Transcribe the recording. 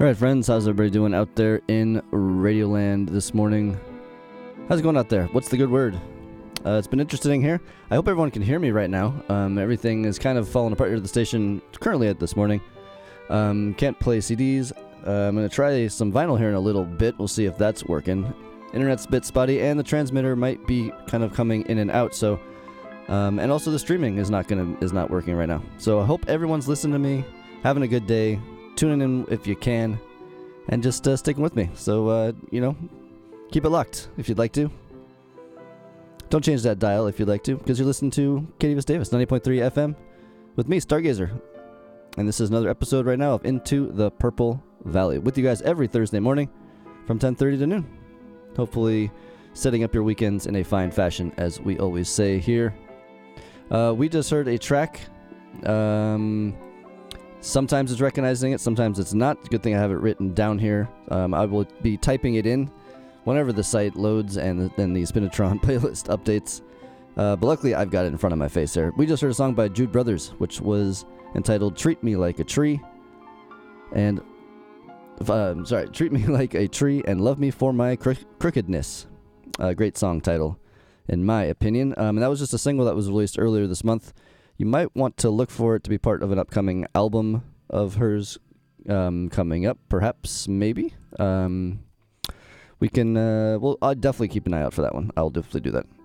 All right, friends, how's everybody doing out there in Radioland this morning? How's it going out there? What's the good word? It's been interesting here. I hope everyone can hear me right now. Everything is kind of falling apart here at the station currently at this morning. Can't play CDs. I'm going to try some vinyl here in a little bit. We'll see if that's working. Internet's a bit spotty, and the transmitter might be kind of coming in and out. So, and also the streaming is not working right now. So I hope everyone's listening to me, having a good day. Tuning in if you can, and just sticking with me. So, keep it locked if you'd like to. Don't change that dial if you'd like to, because you're listening to Katie Davis, 90.3 FM, with me, Stargazer. And this is another episode right now of Into the Purple Valley, with you guys every Thursday morning from 10:30 to noon. Hopefully setting up your weekends in a fine fashion, as we always say here. We just heard a track. Sometimes it's recognizing it, sometimes it's not. Good thing I have it written down here. I will be typing it in whenever the site loads and then the Spinatron playlist updates. But luckily, I've got it in front of my face there. We just heard a song by Jude Brothers, which was entitled Treat Me Like a Tree. And, Treat Me Like a Tree and Love Me for My Crookedness. Great song title, in my opinion. And that was just a single that was released earlier this month. You might want to look for it to be part of an upcoming album of hers coming up, perhaps, maybe. We can, I'll definitely keep an eye out for that one. I'll definitely do that.